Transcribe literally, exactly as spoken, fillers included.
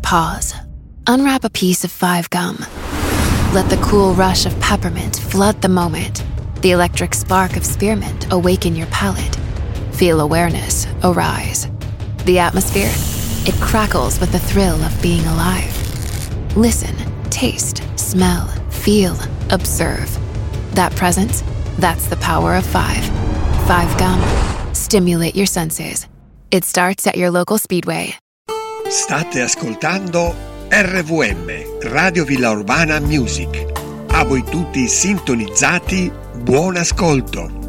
pause. Unwrap a piece of Five Gum. Let the cool rush of peppermint flood the moment. The electric spark of spearmint awaken your palate. Feel awareness arise. The atmosphere, it crackles with the thrill of being alive. Listen, taste, smell, feel, observe. That presence, that's the power of five. Five Gum. Stimulate your senses. It starts at your local Speedway. State ascoltando R V M, Radio Villa Urbana Music. A voi tutti sintonizzati, buon ascolto.